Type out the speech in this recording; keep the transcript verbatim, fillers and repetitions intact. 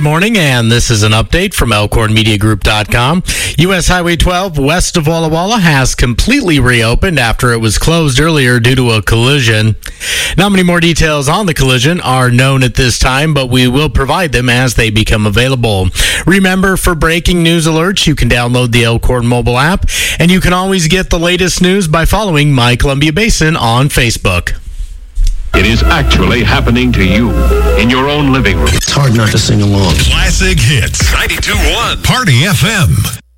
Good morning, and this is an update from elkhorn media group dot com. U S Highway twelve west of Walla Walla has completely reopened after it was closed earlier due to a collision. Not many more details on the collision are known at this time, but we will provide them as they become available. Remember, for breaking news alerts, you can download the Elkhorn mobile app, and you can always get the latest news by following My Columbia Basin on Facebook. It is actually happening to you in your own living room. It's hard not to sing along. Classic Hits ninety-two point one Party F M.